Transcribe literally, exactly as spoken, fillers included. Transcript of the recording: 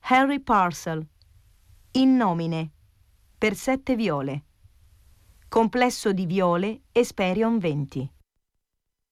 Harry Parcel. In nomine. Per sette viole. Complesso di viole Esperion venti.